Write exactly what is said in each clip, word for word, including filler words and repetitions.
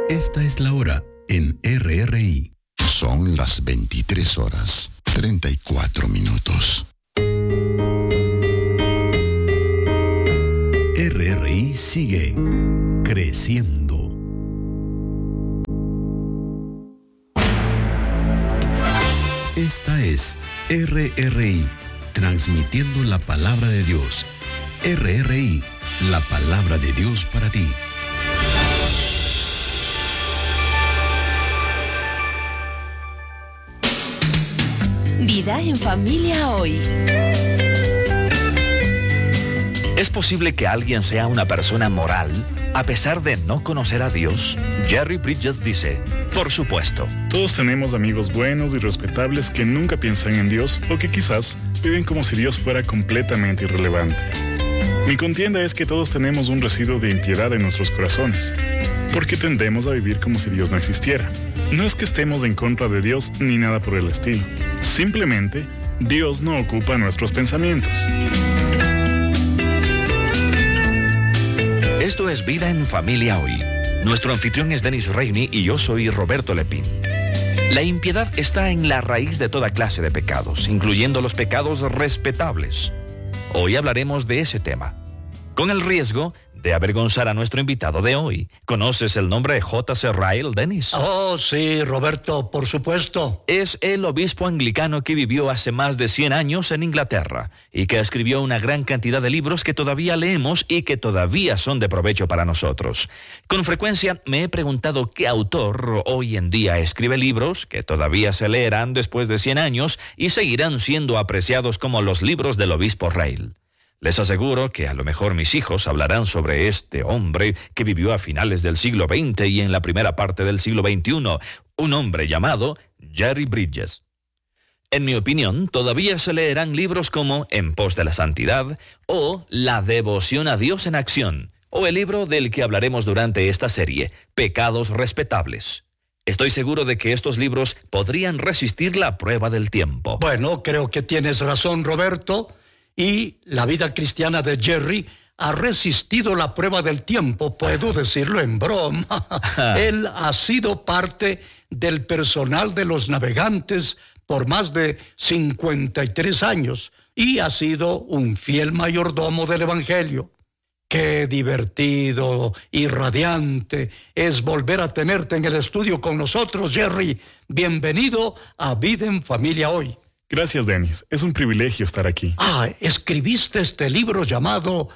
Esta es la hora en R R I. Son las veintitrés horas, treinta y cuatro minutos. R R I sigue creciendo. Esta es R R I, transmitiendo la palabra de Dios. R R I, la palabra de Dios para ti. Vida en familia hoy. ¿Es posible que alguien sea una persona moral a pesar de no conocer a Dios? Jerry Bridges dice, por supuesto. Todos tenemos amigos buenos y respetables que nunca piensan en Dios o que quizás viven como si Dios fuera completamente irrelevante. Mi contienda es que todos tenemos un residuo de impiedad en nuestros corazones, porque tendemos a vivir como si Dios no existiera. No es que estemos en contra de Dios ni nada por el estilo. Simplemente, Dios no ocupa nuestros pensamientos. Esto es Vida en Familia Hoy. Nuestro anfitrión es Dennis Rainey y yo soy Roberto Lepín. La impiedad está en la raíz de toda clase de pecados, incluyendo los pecados respetables. Hoy hablaremos de ese tema, con el riesgo de avergonzar a nuestro invitado de hoy. ¿Conoces el nombre de J C Ryle, Dennis? Oh, sí, Roberto, por supuesto. Es el obispo anglicano que vivió hace más de cien años en Inglaterra y que escribió una gran cantidad de libros que todavía leemos y que todavía son de provecho para nosotros. Con frecuencia me he preguntado qué autor hoy en día escribe libros que todavía se leerán después de cien años y seguirán siendo apreciados como los libros del obispo Ryle. Les aseguro que a lo mejor mis hijos hablarán sobre este hombre que vivió a finales del siglo veinte y en la primera parte del siglo veintiuno, un hombre llamado Jerry Bridges. En mi opinión, todavía se leerán libros como En pos de la santidad o La devoción a Dios en acción, o el libro del que hablaremos durante esta serie, Pecados respetables. Estoy seguro de que estos libros podrían resistir la prueba del tiempo. Bueno, creo que tienes razón, Roberto. Y la vida cristiana de Jerry ha resistido la prueba del tiempo, puedo decirlo en broma. Él ha sido parte del personal de los navegantes por más de cincuenta y tres años y ha sido un fiel mayordomo del Evangelio. Qué divertido y radiante es volver a tenerte en el estudio con nosotros, Jerry. Bienvenido a Vida en Familia Hoy. Gracias, Dennis. Es un privilegio estar aquí. Ah, escribiste este libro llamado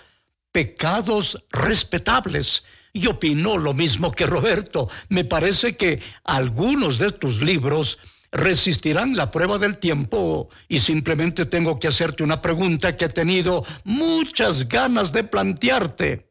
Pecados respetables. Y opino lo mismo que Roberto. Me parece que algunos de tus libros resistirán la prueba del tiempo y simplemente tengo que hacerte una pregunta que he tenido muchas ganas de plantearte.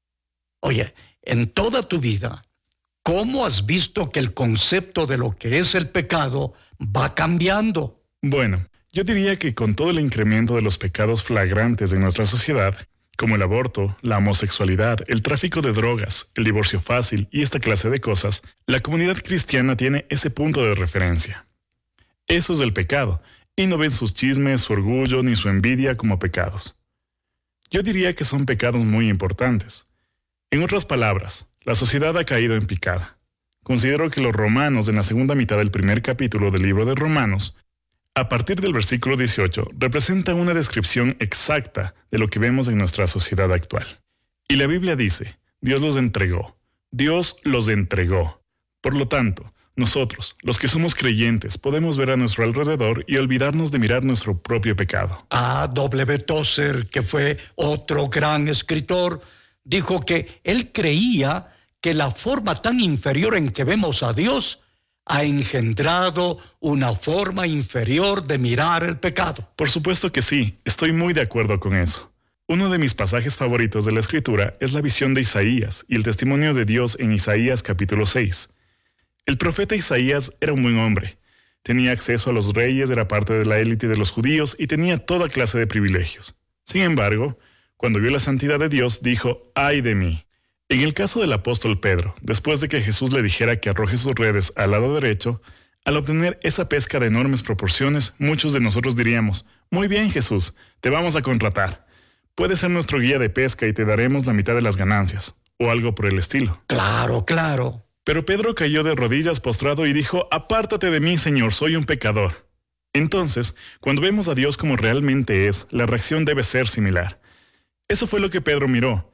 Oye, en toda tu vida, ¿cómo has visto que el concepto de lo que es el pecado va cambiando? Bueno, yo diría que con todo el incremento de los pecados flagrantes de nuestra sociedad, como el aborto, la homosexualidad, el tráfico de drogas, el divorcio fácil y esta clase de cosas, la comunidad cristiana tiene ese punto de referencia. Eso es el pecado, y no ven sus chismes, su orgullo ni su envidia como pecados. Yo diría que son pecados muy importantes. En otras palabras, la sociedad ha caído en picada. Considero que los romanos en la segunda mitad del primer capítulo del libro de Romanos, a partir del versículo dieciocho, representa una descripción exacta de lo que vemos en nuestra sociedad actual. Y la Biblia dice, Dios los entregó. Dios los entregó. Por lo tanto, nosotros, los que somos creyentes, podemos ver a nuestro alrededor y olvidarnos de mirar nuestro propio pecado. Ah, W. Tozer, que fue otro gran escritor, dijo que él creía que la forma tan inferior en que vemos a Dios ha engendrado una forma inferior de mirar el pecado. Por supuesto que sí, estoy muy de acuerdo con eso. Uno de mis pasajes favoritos de la Escritura es la visión de Isaías y el testimonio de Dios en Isaías capítulo seis. El profeta Isaías era un buen hombre. Tenía acceso a los reyes, era parte de la élite de los judíos y tenía toda clase de privilegios. Sin embargo, cuando vio la santidad de Dios, dijo, ¡ay de mí! En el caso del apóstol Pedro, después de que Jesús le dijera que arroje sus redes al lado derecho, al obtener esa pesca de enormes proporciones, muchos de nosotros diríamos, muy bien Jesús, te vamos a contratar. Puedes ser nuestro guía de pesca y te daremos la mitad de las ganancias, o algo por el estilo. Claro, claro. Pero Pedro cayó de rodillas postrado y dijo, «Apártate de mí, Señor, soy un pecador». Entonces, cuando vemos a Dios como realmente es, la reacción debe ser similar. Eso fue lo que Pedro miró.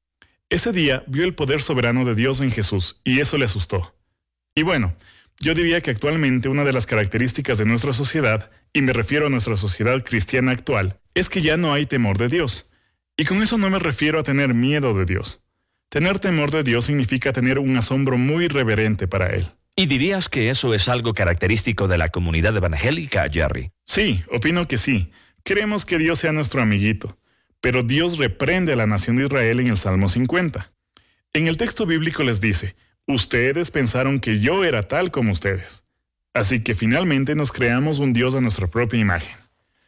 Ese día vio el poder soberano de Dios en Jesús, y eso le asustó. Y bueno, yo diría que actualmente una de las características de nuestra sociedad, y me refiero a nuestra sociedad cristiana actual, es que ya no hay temor de Dios. Y con eso no me refiero a tener miedo de Dios. Tener temor de Dios significa tener un asombro muy reverente para Él. ¿Y dirías que eso es algo característico de la comunidad evangélica, Jerry? Sí, opino que sí. Queremos que Dios sea nuestro amiguito. Pero Dios reprende a la nación de Israel en el Salmo cincuenta. En el texto bíblico les dice, «Ustedes pensaron que yo era tal como ustedes». Así que finalmente nos creamos un Dios a nuestra propia imagen.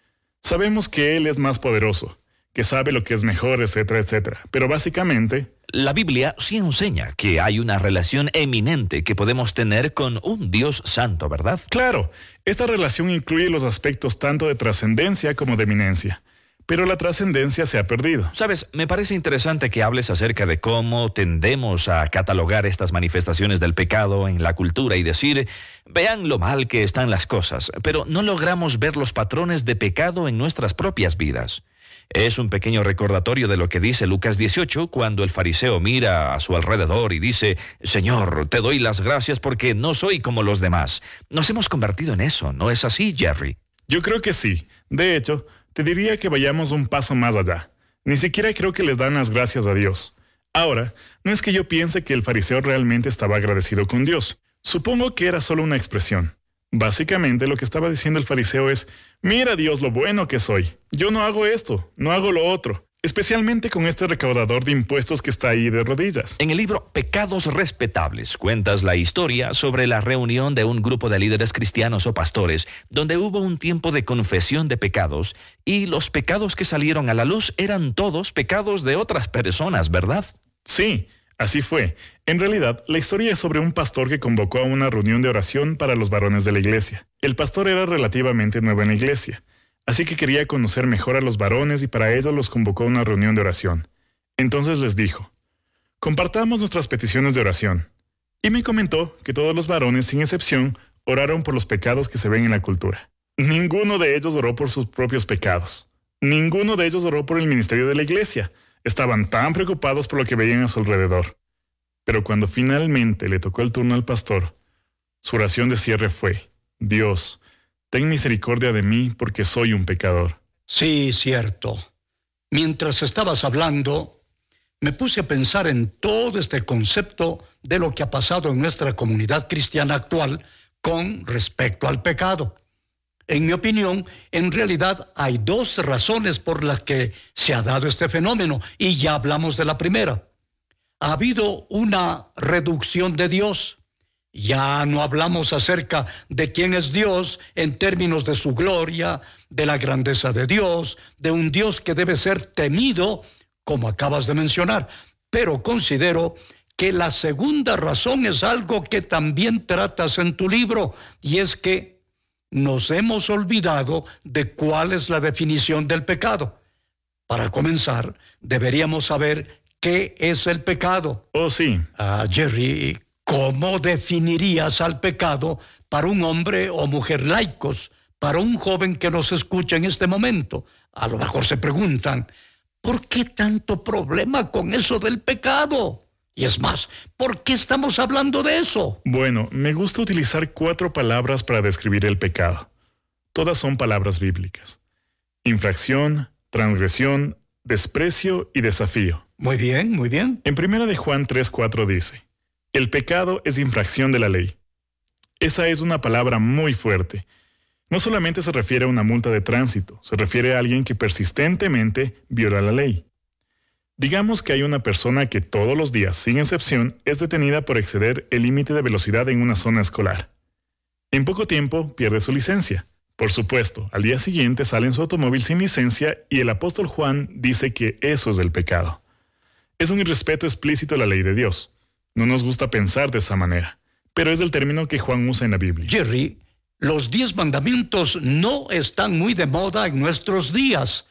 Sabemos que Él es más poderoso, que sabe lo que es mejor, etcétera, etcétera. Pero básicamente... La Biblia sí enseña que hay una relación eminente que podemos tener con un Dios santo, ¿verdad? Claro, esta relación incluye los aspectos tanto de trascendencia como de eminencia. Pero la trascendencia se ha perdido. Sabes, me parece interesante que hables acerca de cómo tendemos a catalogar estas manifestaciones del pecado en la cultura y decir, vean lo mal que están las cosas, pero no logramos ver los patrones de pecado en nuestras propias vidas. Es un pequeño recordatorio de lo que dice Lucas dieciocho cuando el fariseo mira a su alrededor y dice, Señor, te doy las gracias porque no soy como los demás. Nos hemos convertido en eso, ¿no es así, Jerry? Yo creo que sí. De hecho, te diría que vayamos un paso más allá. Ni siquiera creo que les dan las gracias a Dios. Ahora, no es que yo piense que el fariseo realmente estaba agradecido con Dios. Supongo que era solo una expresión. Básicamente lo que estaba diciendo el fariseo es, mira Dios lo bueno que soy. Yo no hago esto, no hago lo otro. Especialmente con este recaudador de impuestos que está ahí de rodillas. En el libro Pecados Respetables cuentas la historia sobre la reunión de un grupo de líderes cristianos o pastores, donde hubo un tiempo de confesión de pecados, y los pecados que salieron a la luz eran todos pecados de otras personas, ¿verdad? Sí, así fue. En realidad, la historia es sobre un pastor que convocó a una reunión de oración para los varones de la iglesia. El pastor era relativamente nuevo en la iglesia. Así que quería conocer mejor a los varones y para ello los convocó a una reunión de oración. Entonces les dijo, compartamos nuestras peticiones de oración. Y me comentó que todos los varones, sin excepción, oraron por los pecados que se ven en la cultura. Ninguno de ellos oró por sus propios pecados. Ninguno de ellos oró por el ministerio de la iglesia. Estaban tan preocupados por lo que veían a su alrededor. Pero cuando finalmente le tocó el turno al pastor, su oración de cierre fue, Dios, ten misericordia de mí porque soy un pecador. Sí, cierto. Mientras estabas hablando, me puse a pensar en todo este concepto de lo que ha pasado en nuestra comunidad cristiana actual con respecto al pecado. En mi opinión, en realidad hay dos razones por las que se ha dado este fenómeno, y ya hablamos de la primera. Ha habido una reducción de Dios. Ya no hablamos acerca de quién es Dios en términos de su gloria, de la grandeza de Dios, de un Dios que debe ser temido, como acabas de mencionar. Pero considero que la segunda razón es algo que también tratas en tu libro, y es que nos hemos olvidado de cuál es la definición del pecado. Para comenzar, deberíamos saber qué es el pecado. Oh, sí. Ah, Jerry, ¿cómo definirías al pecado para un hombre o mujer laicos, para un joven que nos escucha en este momento? A lo mejor se preguntan, ¿por qué tanto problema con eso del pecado? Y es más, ¿por qué estamos hablando de eso? Bueno, me gusta utilizar cuatro palabras para describir el pecado. Todas son palabras bíblicas. Infracción, transgresión, desprecio y desafío. Muy bien, muy bien. En primera de Juan tres cuatro dice, el pecado es infracción de la ley. Esa es una palabra muy fuerte. No solamente se refiere a una multa de tránsito, se refiere a alguien que persistentemente viola la ley. Digamos que hay una persona que todos los días, sin excepción, es detenida por exceder el límite de velocidad en una zona escolar. En poco tiempo pierde su licencia. Por supuesto, al día siguiente sale en su automóvil sin licencia y el apóstol Juan dice que eso es el pecado. Es un irrespeto explícito a la ley de Dios. No nos gusta pensar de esa manera, pero es el término que Juan usa en la Biblia. Jerry, los diez mandamientos no están muy de moda en nuestros días.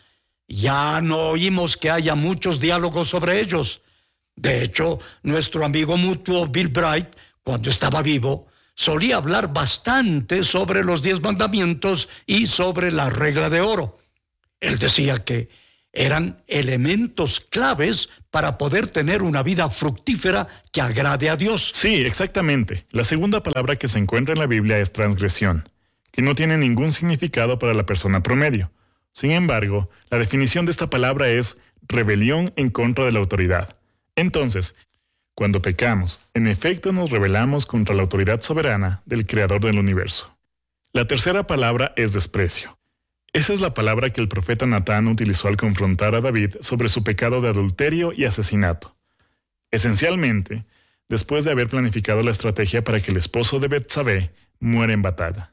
Ya no oímos que haya muchos diálogos sobre ellos. De hecho, nuestro amigo mutuo Bill Bright, Cuando estaba vivo, solía hablar bastante sobre los diez mandamientos y sobre la regla de oro. Él decía que eran elementos claves para poder tener una vida fructífera que agrade a Dios. Sí, exactamente. La segunda palabra que se encuentra en la Biblia es transgresión, que no tiene ningún significado para la persona promedio. Sin embargo, la definición de esta palabra es rebelión en contra de la autoridad. Entonces, cuando pecamos, en efecto nos rebelamos contra la autoridad soberana del Creador del universo. La tercera palabra es desprecio. Esa es la palabra que el profeta Natán utilizó al confrontar a David sobre su pecado de adulterio y asesinato. Esencialmente, después de haber planificado la estrategia para que el esposo de Betsabé muera en batalla.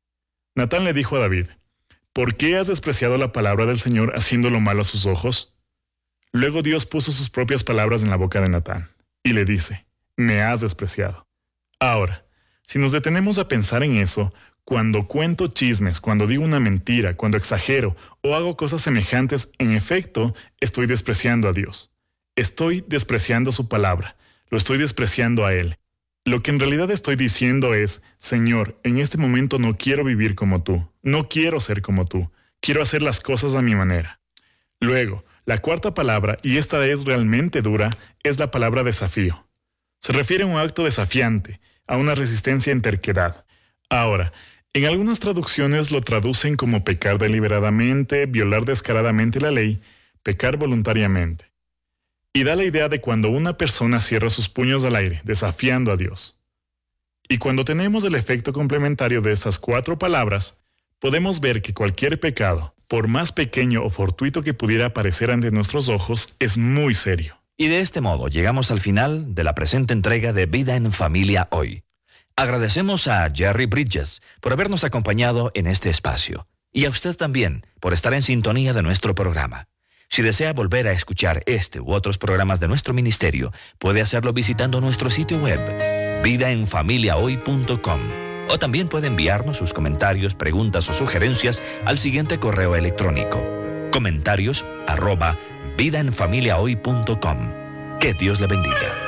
Natán le dijo a David: ¿por qué has despreciado la palabra del Señor haciendo lo malo a sus ojos? Luego Dios puso sus propias palabras en la boca de Natán y le dice: me has despreciado. Ahora, si nos detenemos a pensar en eso, cuando cuento chismes, cuando digo una mentira, cuando exagero o hago cosas semejantes, en efecto, estoy despreciando a Dios. Estoy despreciando su palabra, lo estoy despreciando a Él. Lo que en realidad estoy diciendo es: Señor, en este momento no quiero vivir como tú, no quiero ser como tú, quiero hacer las cosas a mi manera. Luego, la cuarta palabra, y esta es realmente dura, es la palabra desafío. Se refiere a un acto desafiante, a una resistencia en terquedad. Ahora, en algunas traducciones lo traducen como pecar deliberadamente, violar descaradamente la ley, pecar voluntariamente. Y da la idea de cuando una persona cierra sus puños al aire, desafiando a Dios. Y cuando tenemos el efecto complementario de estas cuatro palabras, podemos ver que cualquier pecado, por más pequeño o fortuito que pudiera parecer ante nuestros ojos, es muy serio. Y de este modo llegamos al final de la presente entrega de Vida en Familia Hoy. Agradecemos a Jerry Bridges por habernos acompañado en este espacio y a usted también por estar en sintonía de nuestro programa. Si desea volver a escuchar este u otros programas de nuestro ministerio, puede hacerlo visitando nuestro sitio web, vida en familia hoy punto com, o también puede enviarnos sus comentarios, preguntas o sugerencias al siguiente correo electrónico: comentarios arroba vida en familia hoy punto com. Que Dios le bendiga.